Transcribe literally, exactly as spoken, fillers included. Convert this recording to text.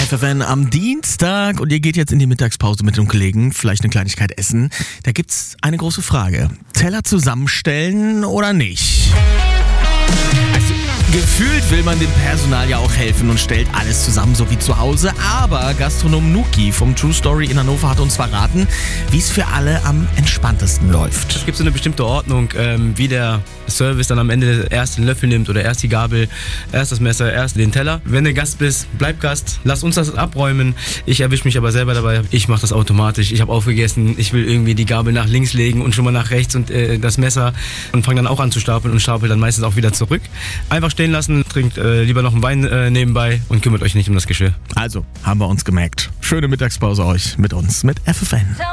F F N am Dienstag und ihr geht jetzt in die Mittagspause mit dem Kollegen, vielleicht eine Kleinigkeit essen. Da gibt's eine große Frage. Teller zusammenstellen oder nicht? Also, gefühlt will man dem Personal ja auch helfen und stellt alles zusammen, so wie zu Hause. Aber Gastronom Nuki vom True Story in Hannover hat uns verraten, wie es für alle am entspanntesten läuft. Es gibt so eine bestimmte Ordnung, ähm, wie der Service dann am Ende erst den Löffel nimmt oder erst die Gabel, erst das Messer, erst den Teller. Wenn du Gast bist, bleib Gast, lass uns das abräumen. Ich erwische mich aber selber dabei, ich mache das automatisch. Ich habe aufgegessen, ich will irgendwie die Gabel nach links legen und schon mal nach rechts und äh, das Messer und fange dann auch an zu stapeln und stapel dann meistens auch wieder zurück. Einfach stehen lassen, trinkt äh, lieber noch einen Wein äh, nebenbei und kümmert euch nicht um das Geschirr. Also, haben wir uns gemerkt. Schöne Mittagspause euch mit uns, mit F F N.